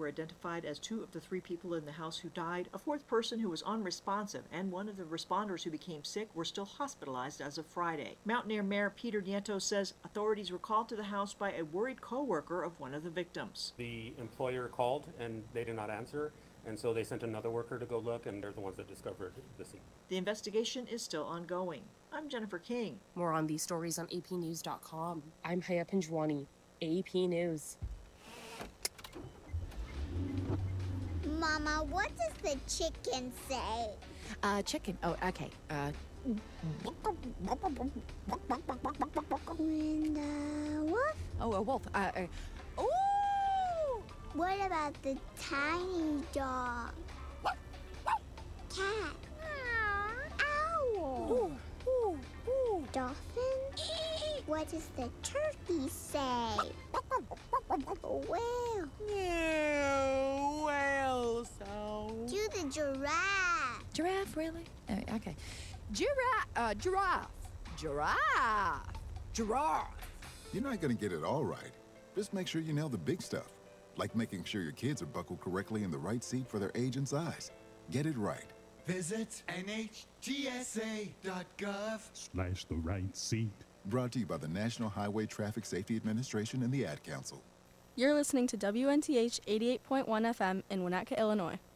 were identified as 2 of the 3 people in the house who died. A 4th person who was unresponsive and one of the responders who became sick were still hospitalized as of Friday. Mountaineer Mayor Peter Nieto says authorities were called to the house by a worried co-worker of one of the victims. The employer called and they did not answer, and so they sent another worker to go look, and they're the ones that discovered the scene. The investigation is still ongoing. I'm Jennifer King. More on these stories on apnews.com. I'm Haya Pinjwani, AP News. Mama, what does the chicken say? Chicken. Oh, okay. And wolf? Oh, a wolf. Ooh! What about the tiny dog? Cat? Owl? Dolphin? What does the turkey say? Whale? Yeah, whale sound. Do the giraffe. Giraffe, really? Okay. Giraffe. You're not going to get it all right. Just make sure you nail the big stuff, like making sure your kids are buckled correctly in the right seat for their age and size. Get it right. Visit NHTSA.gov/ the right seat. Brought to you by the National Highway Traffic Safety Administration and the Ad Council. You're listening to WNTH 88.1 FM in Winnetka, Illinois.